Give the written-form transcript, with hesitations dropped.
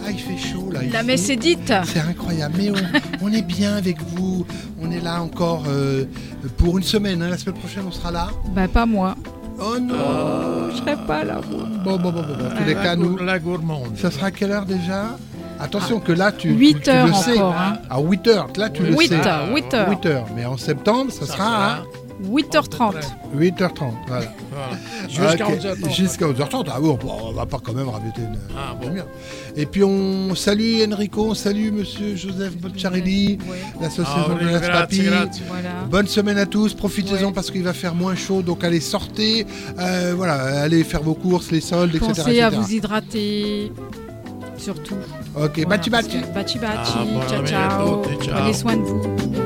Ah, il fait chaud là. La ici. messe est dite. C'est incroyable, mais on est bien avec vous. On est là encore pour une semaine. Hein. La semaine prochaine, on sera là. Bah pas moi. Oh non, Je serai pas là. Bon. En tous les cas, nous, La gourmande. ça sera à quelle heure déjà? Attention que là, tu 8 tu heures le sais. encore. Hein. À 8 heures, là, tu le 8 sais. heures. 8 heures. 8 heures. Mais en septembre, ça sera à 8h30. 8h30. Voilà. Jusqu'à Ok. 11h30. Jusqu'à 11h30. Ah bon, on va pas quand même rajouter une bon. demi-heure. Et puis on salue Enrico, on salue Monsieur Joseph Bocciarelli, Ouais. l'association Ah, de la grazie, Papi. grazie. Voilà. Bonne semaine à tous, profitez-en Ouais. parce qu'il va faire moins chaud, donc allez sortez, voilà, allez faire vos courses, les soldes, etc. Pensez à etc. vous hydrater. Surtout. Ok, Voilà, baci parce baci. que- Baci baci. Ah, buona Ciao notte ciao. a tutti, ciao. Prenez soin de vous.